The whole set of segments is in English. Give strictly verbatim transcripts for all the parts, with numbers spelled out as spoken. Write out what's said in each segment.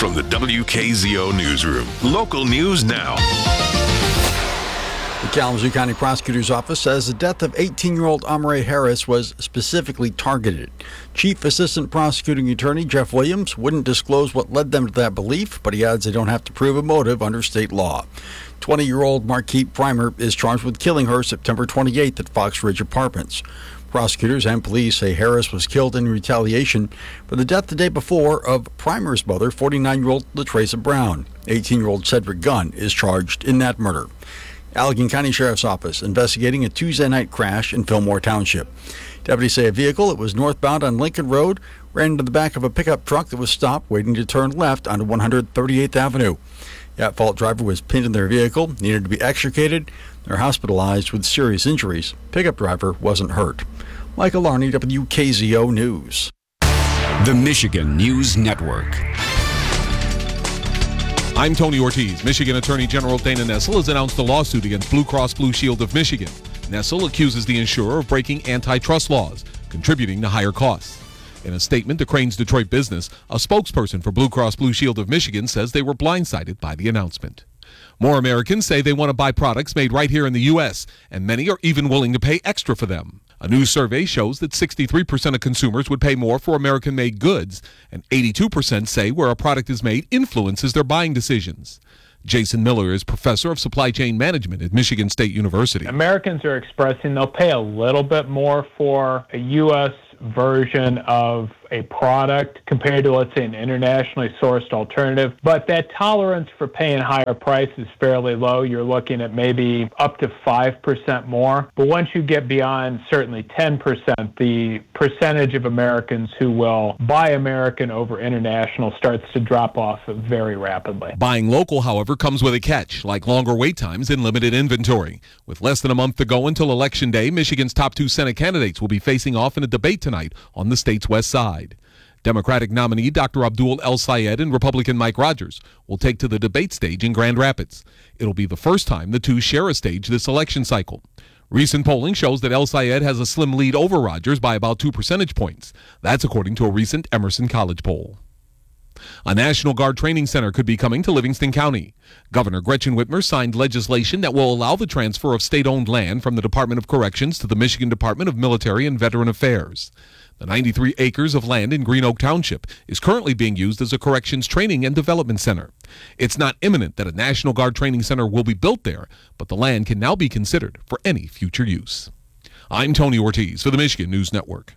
From the W K Z O Newsroom, local news now. The Kalamazoo County Prosecutor's Office says the death of eighteen-year-old Amare Harris was specifically targeted. Chief Assistant Prosecuting Attorney Jeff Williams wouldn't disclose what led them to that belief, but he adds they don't have to prove a motive under state law. twenty-year-old Marquette Primer is charged with killing her September twenty-eighth at Fox Ridge Apartments. Prosecutors and police say Harris was killed in retaliation for the death the day before of Primer's mother, forty-nine-year-old LaTresa Brown. eighteen-year-old Cedric Gunn is charged in that murder. Allegan County Sheriff's Office investigating a Tuesday night crash in Fillmore Township. Deputies say a vehicle that was northbound on Lincoln Road ran into the back of a pickup truck that was stopped waiting to turn left onto one hundred thirty-eighth Avenue. The at-fault driver was pinned in their vehicle, needed to be extricated. They're hospitalized with serious injuries. Pickup driver wasn't hurt. Michael Larney, W K Z O News. The Michigan News Network. I'm Tony Ortiz. Michigan Attorney General Dana Nessel has announced a lawsuit against Blue Cross Blue Shield of Michigan. Nessel accuses the insurer of breaking antitrust laws, contributing to higher costs. In a statement to Crane's Detroit Business, a spokesperson for Blue Cross Blue Shield of Michigan says they were blindsided by the announcement. More Americans say they want to buy products made right here in the U S, and many are even willing to pay extra for them. A new survey shows that sixty-three percent of consumers would pay more for American-made goods, and eighty-two percent say where a product is made influences their buying decisions. Jason Miller is professor of supply chain management at Michigan State University. Americans are expressing they'll pay a little bit more for a U S version of a product compared to, let's say, an internationally sourced alternative. But that tolerance for paying higher price is fairly low. You're looking at maybe up to five percent more. But once you get beyond certainly ten percent, the percentage of Americans who will buy American over international starts to drop off very rapidly. Buying local, however, comes with a catch, like longer wait times and limited inventory. With less than a month to go until Election Day, Michigan's top two Senate candidates will be facing off in a debate tonight on the state's west side. Democratic nominee Doctor Abdul El-Sayed and Republican Mike Rogers will take to the debate stage in Grand Rapids. It'll be the first time the two share a stage this election cycle. Recent polling shows that El-Sayed has a slim lead over Rogers by about two percentage points. That's according to a recent Emerson College poll. A National Guard training center could be coming to Livingston County. Governor Gretchen Whitmer signed legislation that will allow the transfer of state-owned land from the Department of Corrections to the Michigan Department of Military and Veteran Affairs. The ninety-three acres of land in Green Oak Township is currently being used as a corrections training and development center. It's not imminent that a National Guard training center will be built there, but the land can now be considered for any future use. I'm Tony Ortiz for the Michigan News Network.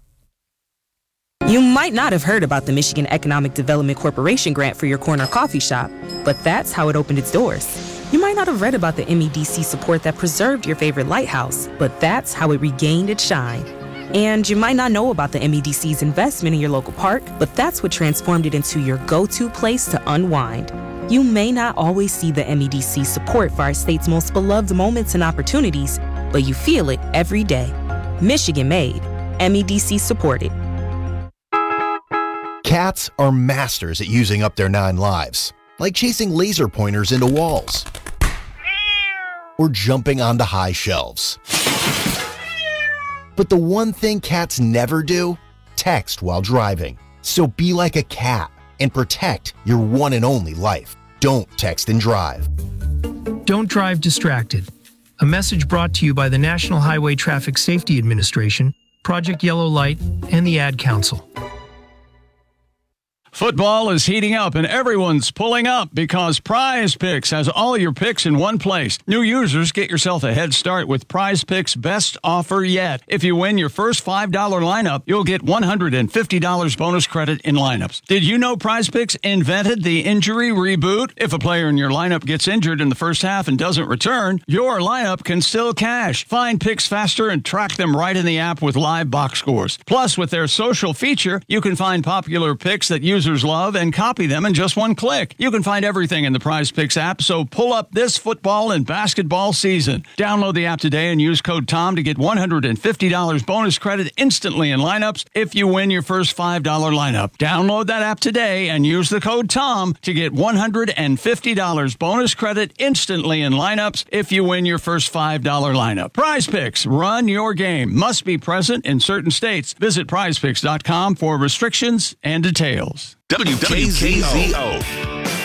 You might not have heard about the Michigan Economic Development Corporation grant for your corner coffee shop, but that's how it opened its doors. You might not have read about the M E D C support that preserved your favorite lighthouse, but that's how it regained its shine. And you might not know about the M E D C's investment in your local park, but that's what transformed it into your go-to place to unwind. You may not always see the M E D C support for our state's most beloved moments and opportunities, but you feel it every day. Michigan made, M E D C supported. Cats are masters at using up their nine lives, like chasing laser pointers into walls or jumping onto high shelves. But the one thing cats never do, text while driving. So be like a cat and protect your one and only life. Don't text and drive. Don't drive distracted. A message brought to you by the National Highway Traffic Safety Administration, Project Yellow Light, and the Ad Council. Football is heating up and everyone's pulling up because Prize Picks has all your picks in one place. New users, get yourself a head start with Prize Picks' best offer yet. If you win your first five dollar lineup, you'll get one hundred fifty dollars bonus credit in lineups. Did you know Prize Picks invented the injury reboot? If a player in your lineup gets injured in the first half and doesn't return, your lineup can still cash. Find picks faster and track them right in the app with live box scores. Plus, with their social feature, you can find popular picks that users love and copy them in just one click. You can find everything in the Prize Picks app, so pull up this football and basketball season. Download the app today and use code TOM to get one hundred fifty dollars bonus credit instantly in lineups if you win your first five dollar lineup. Download that app today and use the code TOM to get one hundred fifty dollars bonus credit instantly in lineups if you win your first five dollar lineup. Prize Picks, run your game. Must be present in certain states. Visit prize picks dot com for restrictions and details. W K Z O.